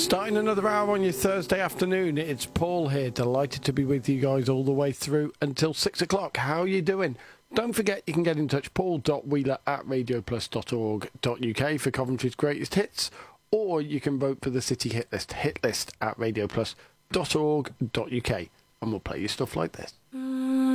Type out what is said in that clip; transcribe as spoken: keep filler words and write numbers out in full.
Starting another hour on your Thursday afternoon, it's Paul here, delighted to be with you guys all the way through until six o'clock. How are you doing? Don't forget you can get in touch, paul dot wheeler at radio plus dot org dot u k for Coventry's greatest hits, or you can vote for the City Hit List, hit list at radio plus dot org dot u k, and we'll play you stuff like this.